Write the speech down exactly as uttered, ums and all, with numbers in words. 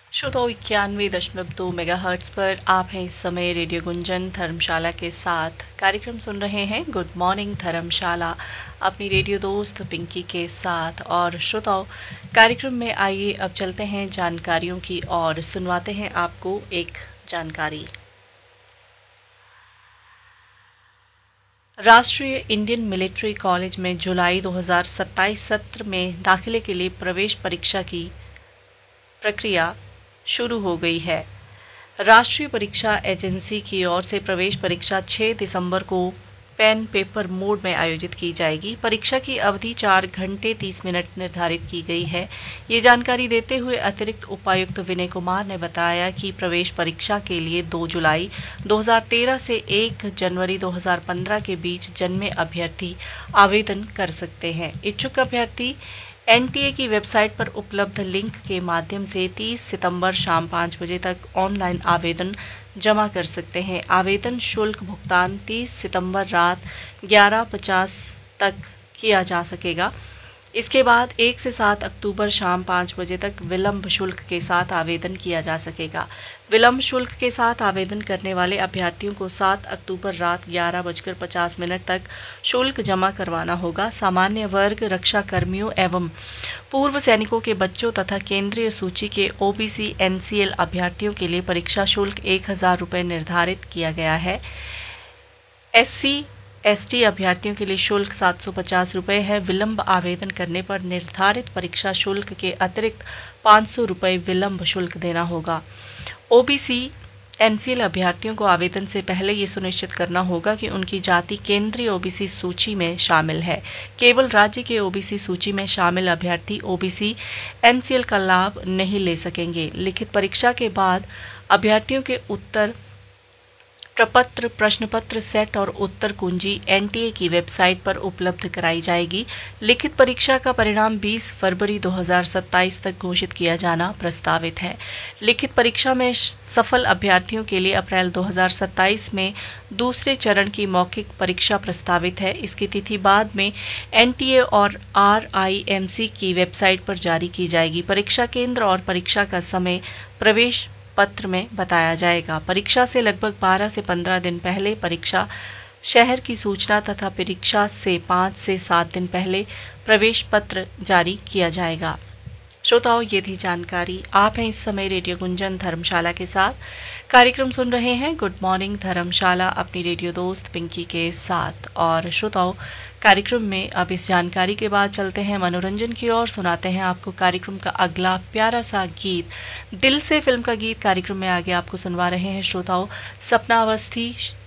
श्रोताओ इक्यानवे दशमलव दो मेगा हर्ट्स पर आप हैं इस समय रेडियो गुंजन धर्मशाला के साथ। कार्यक्रम सुन रहे हैं गुड मॉर्निंग धर्मशाला अपनी रेडियो दोस्त पिंकी के साथ। और श्रोताओ कार्यक्रम में आइए अब चलते हैं जानकारियों की और सुनवाते हैं आपको एक जानकारी। राष्ट्रीय इंडियन मिलिट्री कॉलेज में जुलाई दो हज़ार सत्ताईस सत्र में दाखिले के लिए प्रवेश परीक्षा की प्रक्रिया शुरू हो गई है। राष्ट्रीय परीक्षा एजेंसी की ओर से प्रवेश परीक्षा छह दिसंबर को पेन पेपर मोड में आयोजित की जाएगी। परीक्षा की अवधि चार घंटे तीस मिनट निर्धारित की गई है। ये जानकारी देते हुए अतिरिक्त उपायुक्त विनय कुमार ने बताया कि प्रवेश परीक्षा के लिए दो जुलाई दो हज़ार तेरह से एक जनवरी दो हज़ार पंद्रह के बीच जन्मे अभ्यर्थी आवेदन कर सकते हैं। इच्छुक अभ्यर्थी एनटीए की वेबसाइट पर उपलब्ध लिंक के माध्यम से तीस सितंबर शाम पाँच बजे तक ऑनलाइन आवेदन जमा कर सकते हैं। आवेदन शुल्क भुगतान तीस सितंबर रात ग्यारह पचास तक किया जा सकेगा। इसके बाद एक से सात अक्टूबर शाम पाँच बजे तक विलंब शुल्क के साथ आवेदन किया जा सकेगा। विलंब शुल्क के साथ आवेदन करने वाले अभ्यर्थियों को सात अक्टूबर रात ग्यारह बजकर पचास मिनट तक शुल्क जमा करवाना होगा। सामान्य वर्ग, रक्षा कर्मियों एवं पूर्व सैनिकों के बच्चों तथा केंद्रीय सूची के ओबीसी एनसीएल अभ्यर्थियों के लिए परीक्षा शुल्क एक हजार रुपये निर्धारित किया गया है। एससी एसटी अभ्यर्थियों के लिए शुल्क सात सौ पचास रुपये है। विलंब आवेदन करने पर निर्धारित परीक्षा शुल्क के अतिरिक्त पाँच सौ रुपये विलंब शुल्क देना होगा। ओबीसी एनसीएल अभ्यर्थियों को आवेदन से पहले ये सुनिश्चित करना होगा कि उनकी जाति केंद्रीय ओबीसी सूची में शामिल है। केवल राज्य के ओबीसी सूची में शामिल अभ्यर्थी ओबीसी एनसीएल का लाभ नहीं ले सकेंगे। लिखित परीक्षा के बाद अभ्यर्थियों के उत्तर प्रपत्र, प्रश्न पत्र सेट और उत्तर कुंजी एनटीए की वेबसाइट पर उपलब्ध कराई जाएगी। लिखित परीक्षा का परिणाम बीस फरवरी दो हज़ार सत्ताईस तक घोषित किया जाना प्रस्तावित है। लिखित परीक्षा में सफल अभ्यर्थियों के लिए अप्रैल दो हज़ार सत्ताईस में दूसरे चरण की मौखिक परीक्षा प्रस्तावित है। इसकी तिथि बाद में एनटीए और आरआईएमसी की वेबसाइट पर जारी की जाएगी। परीक्षा केंद्र और परीक्षा का समय प्रवेश पत्र में बताया जाएगा। परीक्षा से लगभग बारह से पंद्रह दिन पहले परीक्षा शहर की सूचना तथा परीक्षा से पाँच से सात दिन पहले प्रवेश पत्र जारी किया जाएगा। श्रोताओं, ये थी जानकारी। आप हैं इस समय रेडियो गुंजन धर्मशाला के साथ। कार्यक्रम सुन रहे हैं गुड मॉर्निंग धर्मशाला अपनी रेडियो दोस्त पिंकी के साथ। और श्रोताओं, कार्यक्रम में अब इस जानकारी के बाद चलते हैं मनोरंजन की ओर। सुनाते हैं आपको कार्यक्रम का अगला प्यारा सा गीत। दिल से फिल्म का गीत कार्यक्रम में आगे आपको सुनवा रहे हैं श्रोताओं सपना अवस्थी,